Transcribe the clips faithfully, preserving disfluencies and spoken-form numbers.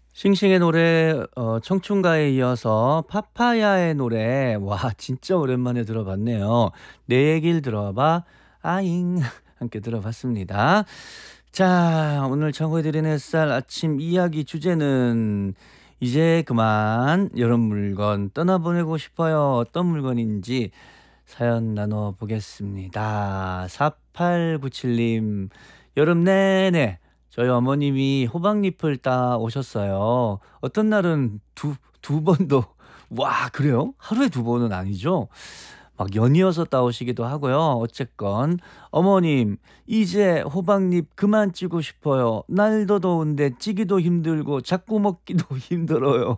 싱싱의 노래 어 청춘가에 이어서 파파야의 노래 와 진짜 오랜만에 들어봤네요. "내 얘길 들어봐 아잉." 함께 들어봤습니다. 자 오늘 청해 드린 햇살 아침 이야기 주제는 "이제 그만 여름 물건 떠나보내고 싶어요." 어떤 물건인지 사연 나눠 보겠습니다. 사팔구칠 님 여름 내내 저희 어머님이 호박잎을 따 오셨어요. 어떤 날은 두 두 번도 와 그래요? 하루에 두 번은 아니죠? 막 연이어서 따오시기도 하고요. 어쨌건 어머님 "이제 호박잎 그만 찌고 싶어요. 날도 더운데 찌기도 힘들고 자꾸 먹기도 힘들어요."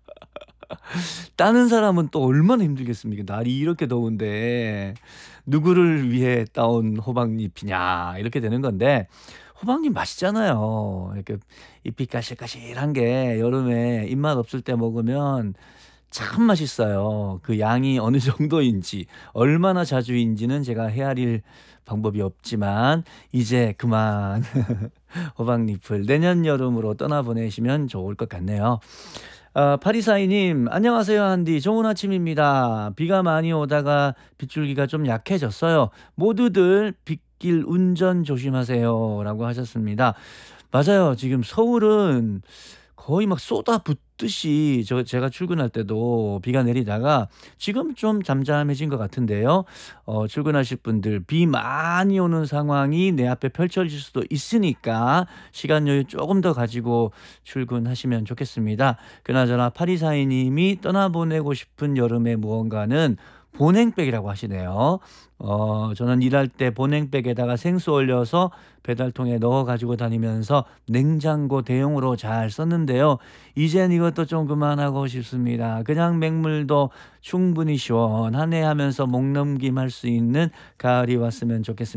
따는 사람은 또 얼마나 힘들겠습니까? 날이 이렇게 더운데 '누구를 위해 따온 호박잎이냐.' 이렇게 되는 건데 호박잎 맛있잖아요. 이렇게 잎이 까실까실한 게 여름에 입맛 없을 때 먹으면 참 맛있어요. 그 양이 어느 정도인지 얼마나 자주인지는 제가 헤아릴 방법이 없지만 이제 그만 호박잎을 내년 여름으로 떠나보내시면 좋을 것 같네요. 아 팔이사이 님 "안녕하세요 한디. 좋은 아침입니다. 비가 많이 오다가 빗줄기가 좀 약해졌어요. 모두들 빗길 운전 조심하세요."라고 하셨습니다. 맞아요. 지금 서울은 거의 막 쏟아붓듯이 저 제가 출근할 때도 비가 내리다가 지금 좀 잠잠해진 것 같은데요. 어 출근하실 분들 비 많이 오는 상황이 내 앞에 펼쳐질 수도 있으니까 시간 여유 조금 더 가지고 출근하시면 좋겠습니다. 그나저나 팔이사이 님이 떠나보내고 싶은 여름의 무언가는 보냉백이라고 하시네요. 어 저는 일할 때 보냉백에다가 생수 얼려서 배달통에 넣어 가지고 다니면서 냉장고 대용으로 잘 썼는데요. 이젠 이것도 좀 그만하고 싶습니다. 그냥 맹물도 충분히 시원하네 하면서 목 넘김할 수 있는 가을이 왔으면 좋겠습니다.